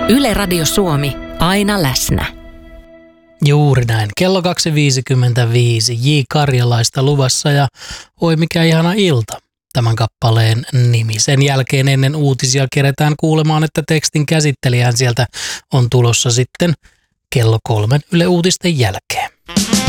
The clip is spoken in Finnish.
Yle Radio Suomi, aina läsnä. Juuri näin. Kello 2.55 J. Karjalaista luvassa ja oi mikä ihana ilta. Tämän kappaleen nimi. Sen jälkeen ennen uutisia keretään kuulemaan, että tekstin käsittelijän sieltä on tulossa sitten kello 3 Yle Uutisten jälkeen.